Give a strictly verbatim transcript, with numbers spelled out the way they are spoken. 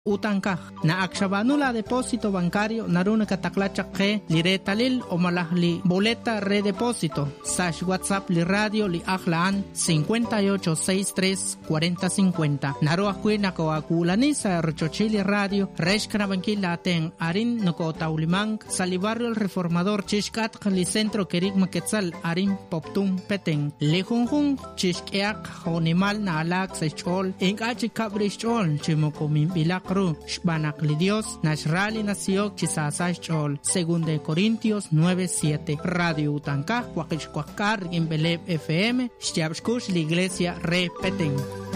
Utankaj na akshabanula depósito bancario naruna kataklachak ke li retalil o malahli boleta redepósito sash WhatsApp li radio li aklaan cincuenta y ocho sesenta y tres cuarenta cincuenta naruah kwi nakawakulani sa Rochochili radio resh kanabankila ateng arin nako taulimang sa li barrio el reformador chishkat li centro kerigma quetzal arin poptum peteng li junjun chishkiak honimal na alak sa chol inkachi kabrish chol chimokomim bilak Ru, Shbanak li Dios, Nashrali nació Chisasay Chol, según de Corintios nueve siete. Radio Utankaj, Huaquichcuacar, Gimbeleb F M, Shtiabshkush, la iglesia Re Petén.